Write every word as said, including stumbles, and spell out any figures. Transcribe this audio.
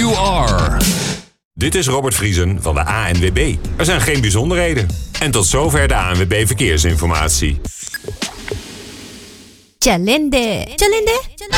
you are. Dit is Robert Vriesen van de A N W B. Er zijn geen bijzonderheden. En tot zover de A N W B Verkeersinformatie. Cialende. Cialende.